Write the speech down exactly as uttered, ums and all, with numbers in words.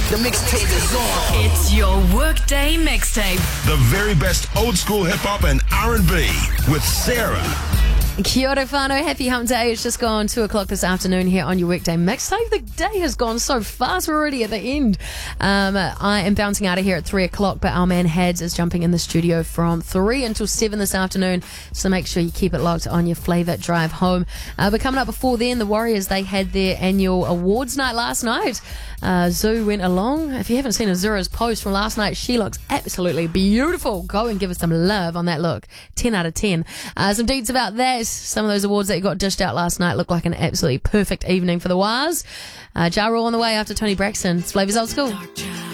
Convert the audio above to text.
The mixtape is on. It's your workday mixtape. The very best old school hip hop and R and B with Sarah. Kia ora whānau, happy hump day. It's just gone two o'clock this afternoon here on your weekday mixtape. The day has gone so fast. We're already at the end. Um, I am bouncing out of here at three o'clock, but our man Hads is jumping in the studio from three until seven this afternoon. So make sure you keep it locked on your flavour drive home. Uh, but coming up before then, the Warriors, they had their annual awards night last night. Uh, Zoo went along. If you haven't seen Azura's post from last night, she looks absolutely beautiful. Go and give her some love on that look. ten out of ten. Uh, some deets about that. Some of those awards that you got dished out last night look like an absolutely perfect evening for the Waz. Uh, Ja Rule on the way after Tony Braxton. It's Flavours Old School.